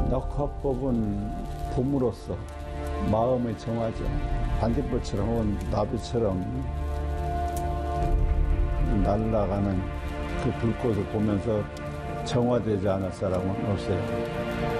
낙화법은 봄으로서 마음의 정화죠. 반딧불처럼 혹은 나비처럼 날아가는 그 불꽃을 보면서 정화되지 않을 사람은 없어요.